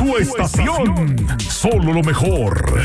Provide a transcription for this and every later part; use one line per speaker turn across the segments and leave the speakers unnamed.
Tu estación. Solo lo mejor.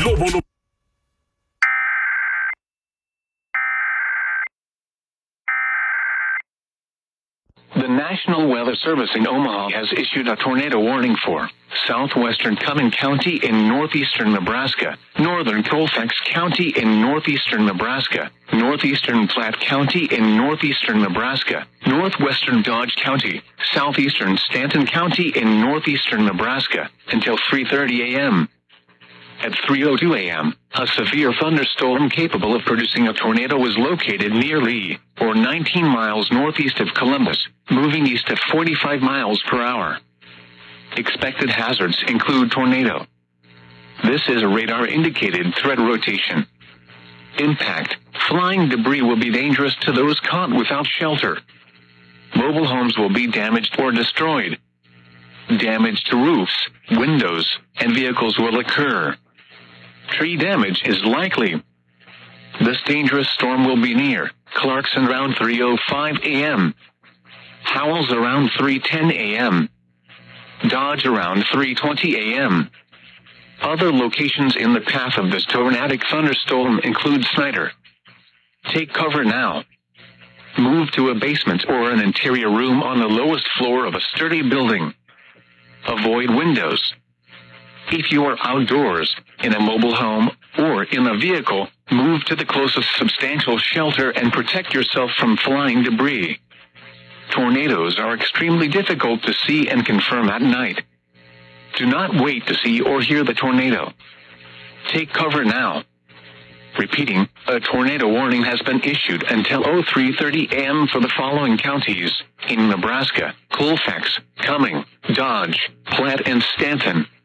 The National Weather Service in Omaha has issued a tornado warning for southwestern Cumming County in northeastern Nebraska, northern Colfax County in northeastern Nebraska, northeastern Platte County in northeastern Nebraska, northwestern Dodge County, southeastern Stanton County in northeastern Nebraska, until 3:30 a.m. At 3:02 a.m., a severe thunderstorm capable of producing a tornado was located near Lee, or 19 miles northeast of Columbus, moving east at 45 miles per hour. Expected hazards include tornado. This is a radar-indicated threat rotation. Impact: flying debris will be dangerous to those caught without shelter. Mobile homes will be damaged or destroyed. Damage to roofs, windows, and vehicles will occur. Tree damage is likely. This dangerous storm will be near Clarkson around 3:05 a.m. Howells around 3:10 a.m. Dodge around 3:20 a.m. Other locations in the path of this tornadic thunderstorm include Snyder. Take cover now. Move to a basement or an interior room on the lowest floor of a sturdy building. Avoid windows. If you are outdoors, in a mobile home, or in a vehicle, move to the closest substantial shelter and protect yourself from flying debris. Tornadoes are extremely difficult to see and confirm at night. Do not wait to see or hear the tornado. Take cover now. Repeating, a tornado warning has been issued until 03:30 a.m. for the following counties: in Nebraska, Colfax, Cumming, Dodge, Platte and Stanton.